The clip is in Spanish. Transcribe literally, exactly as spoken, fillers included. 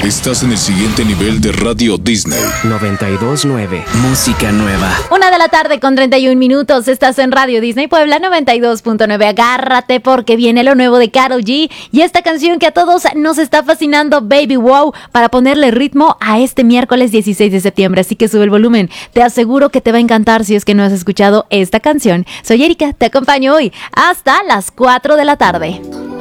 Estás en el siguiente nivel de Radio Disney. noventa y dos punto nueve. Música nueva. Una de la tarde con treinta y un minutos. Estás en Radio Disney Puebla noventa y dos punto nueve. Agárrate porque viene lo nuevo de Karol G y esta canción que a todos nos está fascinando, Baby Wow, para ponerle ritmo a este miércoles dieciséis de septiembre. Así que sube el volumen. Te aseguro que te va a encantar si es que no has escuchado esta canción. Soy Erika, te acompaño hoy hasta las cuatro de la tarde.